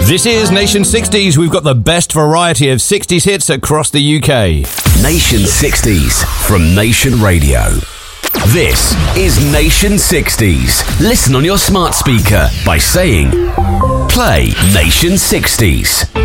This is Nation 60s. We've got the best variety of 60s hits across the UK. Nation 60s from Nation Radio. This is Nation 60s. Listen on your smart speaker by saying, play Nation 60s.